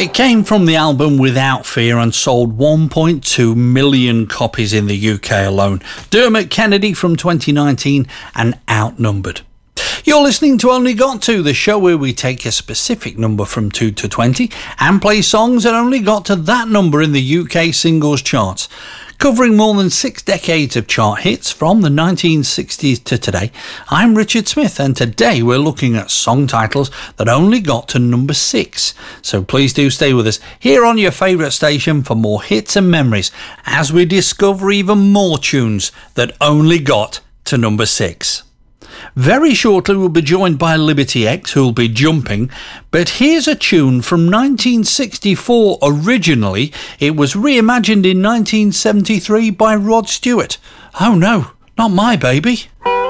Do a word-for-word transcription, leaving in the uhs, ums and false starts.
It came from the album Without Fear and sold one point two million copies in the U K alone. Dermot Kennedy from twenty nineteen and Outnumbered. You're listening to Only Got To, the show where we take a specific number from two to twenty and play songs that only got to that number in the U K singles charts. Covering more than six decades of chart hits from the nineteen sixties to today, I'm Richard Smith, and today we're looking at song titles that only got to number six. So please do stay with us here on your favourite station for more hits and memories as we discover even more tunes that only got to number six. Very shortly we'll be joined by Liberty X, who'll be jumping, but here's a tune from nineteen sixty-four originally. It was reimagined in nineteen seventy-three by Rod Stewart. Oh no, not my baby.